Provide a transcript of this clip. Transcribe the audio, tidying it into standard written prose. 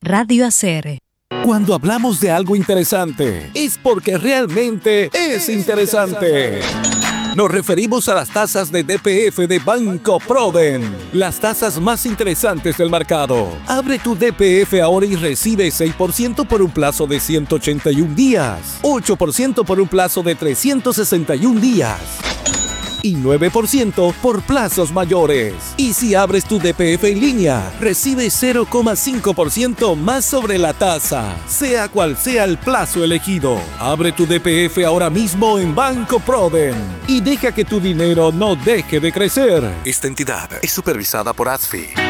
Radio ACR. Cuando hablamos de algo interesante, es porque realmente es interesante. Nos referimos a las tasas de DPF de Banco Proden, las tasas más interesantes del mercado. Abre tu DPF ahora y recibe 6% por un plazo de 181 días, 8% por un plazo de 361 días y 9% por plazos mayores. Y si abres tu DPF en línea, recibes 0,5% más sobre la tasa, sea cual sea el plazo elegido. Abre tu DPF ahora mismo en Banco Proden y deja que tu dinero no deje de crecer. Esta entidad es supervisada por ASFI.